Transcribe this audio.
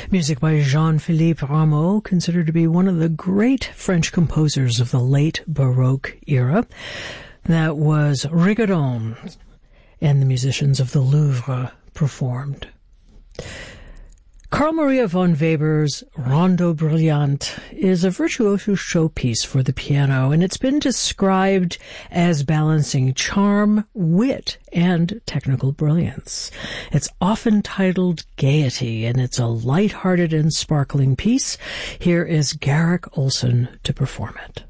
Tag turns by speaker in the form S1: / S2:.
S1: Music by Jean-Philippe Rameau, considered to be one of the great French composers of the late Baroque era. That was Rigodon, and the musicians of the Louvre performed. Carl Maria von Weber's Rondo Brilliant is a virtuoso showpiece for the piano, and it's been described as balancing charm, wit, and technical brilliance. It's often titled Gaiety, and it's a light-hearted and sparkling piece. Here is Garrick Olson to perform it.